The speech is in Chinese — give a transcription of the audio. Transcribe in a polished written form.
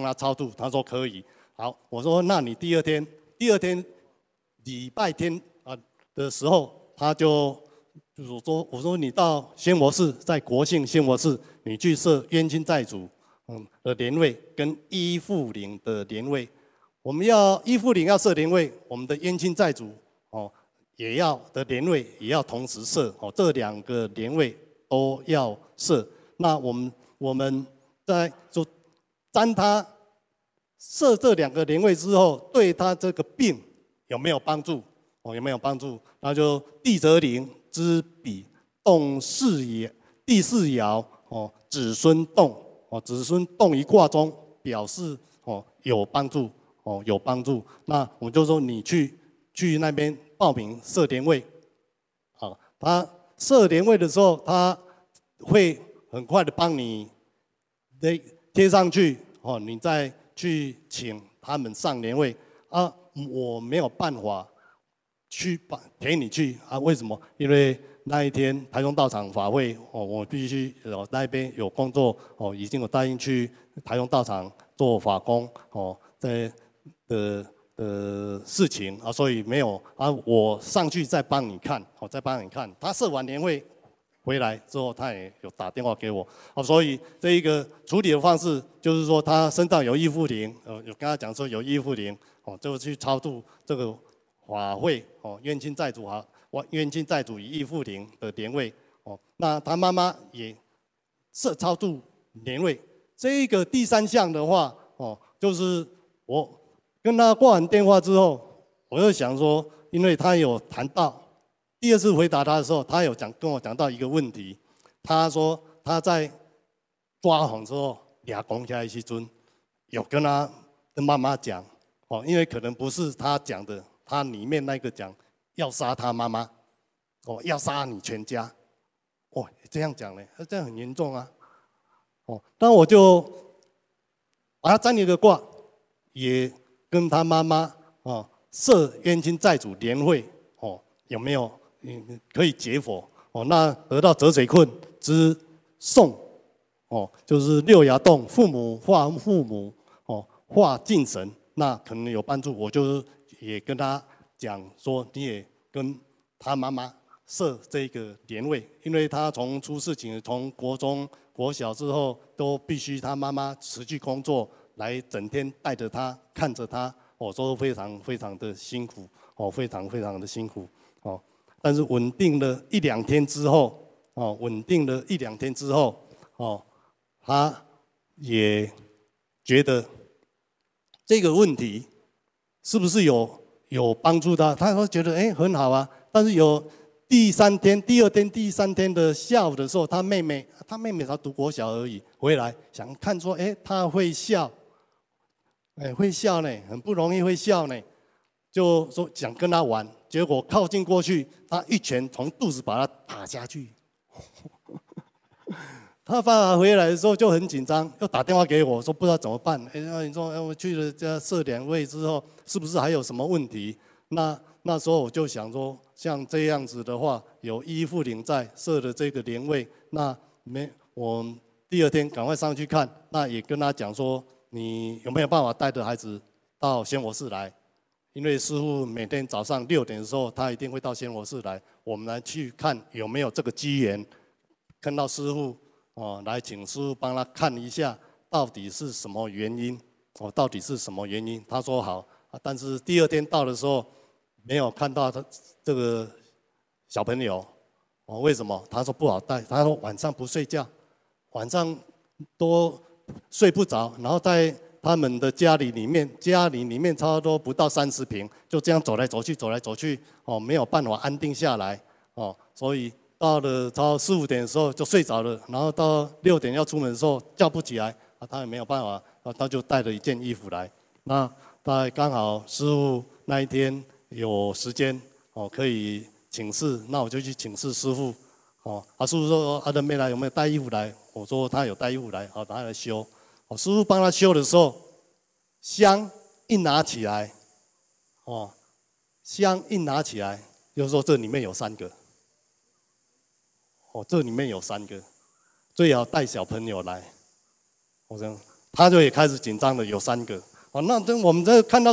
他超度，他说可以。好，我说那你第二天礼拜天的时候，我说你到仙佛寺，在国姓仙佛寺，你去设冤亲债主的莲位跟依附灵的莲位。我们要依附灵要设莲位，我们的冤亲债主也要的莲位也要同时设这2个莲位都要设。那我们在就占他设这2个莲位之后，对他这个病有没有帮助？有没有帮助？那就地泽灵之比动四爻，第4爻子孙动子孙动一卦中表示有帮助有帮助。那我就说你去那边报名设莲位，他设莲位的时候，他会很快的帮你贴上去你再去请他们上莲位我没有办法陪你去为什么？因为那一天台中道场法会我必须那边有工作已经有答应去台中道场做法工的事情所以没有我上去再帮你看再帮你看。他设完年会回来之后，他也有打电话给我所以这一个处理的方式就是说，他身上有依附灵有跟他讲说有依附灵就去超度这个法会冤亲债主冤亲债主与依附灵的莲位那他妈妈也设超度莲位。这一个第3项的话就是我跟他挂完电话之后，我就想说，因为他有谈到第2次回答他的时候，他有跟我讲到一个问题，他说他在抓狂之后俩公下一时阵，有跟他的妈妈讲因为可能不是他讲的，他里面那个讲要杀他妈妈要杀你全家这样讲呢，这样很严重那我就把他占一个卦，也跟他妈妈设冤亲债主莲会有没有可以解佛那得到折水困之颂就是6爻动父母化父母化敬神，那可能有帮助。我就是也跟他讲说，你也跟他妈妈设这个莲位，因为他从出事情，从国中、国小之后，都必须他妈妈持续工作，来整天带着他，看着他，都非常非常的辛苦，非常非常的辛苦，但是稳定了1、2天之后，稳定了1、2天之后，他也觉得这个问题是不是有帮助他？他说觉得很好啊，但是有第2天、第3天的下午的时候，他妹妹才读国小而已，回来想看说，他会笑，会笑呢，很不容易会笑呢，就说想跟他玩，结果靠近过去，他一拳从肚子把他打下去。他爸爸回来的时候就很紧张，又打电话给我说不知道怎么办。你说我去了这设莲位之后，是不是还有什么问题？那时候我就想说，像这样子的话，有依附灵在设的这个莲位，那我第2天赶快上去看，那也跟他讲说，你有没有办法带着孩子到仙佛寺来？因为师父每天早上6点的时候，他一定会到仙佛寺来，我们来去看有没有这个机缘，看到师父。来请师父帮他看一下，到底是什么原因？到底是什么原因？他说好，但是第2天到的时候，没有看到他这个小朋友。为什么？他说不好带。他说晚上不睡觉，晚上都睡不着，然后在他们的家里里面差不多不到30平，就这样走来走去，没有办法安定下来，所以。到了超4、5点的时候就睡着了，然后到6点要出门的时候叫不起来，他也没有办法，他就带了一件衣服来。那他刚好师父那一天有时间可以请示，那我就去请示师父。师父说他的妹来有没有带衣服来？我说他有带衣服来，他来修。师父帮他修的时候，香一拿起来，香一拿起来，就说这里面有3个。这里面有3个，最好带小朋友来。我想他就也开始紧张了，有3个。那我们这看到